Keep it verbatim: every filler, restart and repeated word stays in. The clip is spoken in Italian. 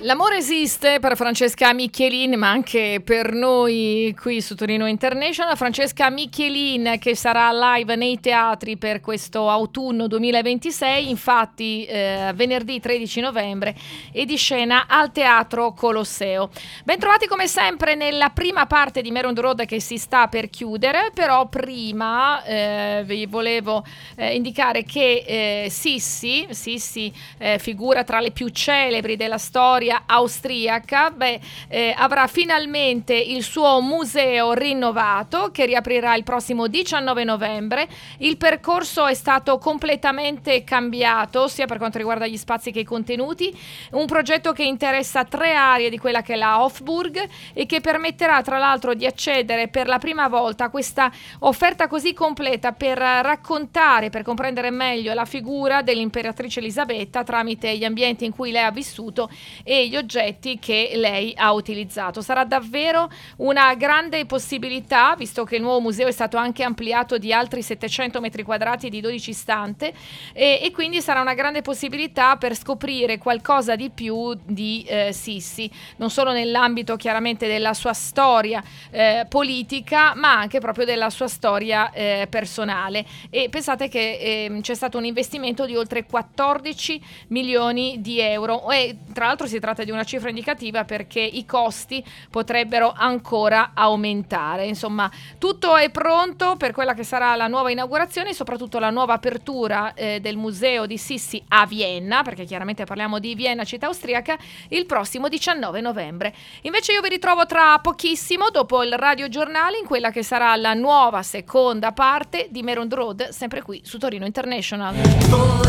L'amore esiste per Francesca Michelin, ma anche per noi qui su Torino International. Francesca Michelin che sarà live nei teatri per questo autunno duemilaventisei, infatti eh, venerdì tredici novembre e di scena al Teatro Colosseo. Bentrovati come sempre nella prima parte di Mare on the Road che si sta per chiudere, però prima eh, vi volevo eh, indicare che eh, Sissi, Sissi eh, figura tra le più celebri della storia austriaca, beh, eh, avrà finalmente il suo museo rinnovato che riaprirà il prossimo diciannove novembre. Il percorso è stato completamente cambiato sia per quanto riguarda gli spazi che i contenuti, un progetto che interessa tre aree di quella che è la Hofburg e che permetterà tra l'altro di accedere per la prima volta a questa offerta così completa per raccontare, per comprendere meglio la figura dell'imperatrice Elisabetta tramite gli ambienti in cui lei ha vissuto e gli oggetti che lei ha utilizzato. Sarà davvero una grande possibilità, visto che il nuovo museo è stato anche ampliato di altri settecento metri quadrati di dodici stanze e, e quindi sarà una grande possibilità per scoprire qualcosa di più di eh, Sissi, non solo nell'ambito chiaramente della sua storia eh, politica, ma anche proprio della sua storia eh, personale. E pensate che eh, c'è stato un investimento di oltre quattordici milioni di euro e tra l'altro si tratta di una cifra indicativa perché i costi potrebbero ancora aumentare. Insomma, tutto è pronto per quella che sarà la nuova inaugurazione e soprattutto la nuova apertura eh, del museo di Sissi a Vienna, perché chiaramente parliamo di Vienna, città austriaca, il prossimo diciannove novembre. Invece io vi ritrovo tra pochissimo dopo il radiogiornale in quella che sarà la nuova seconda parte di Mare on the Road, sempre qui su Torino International.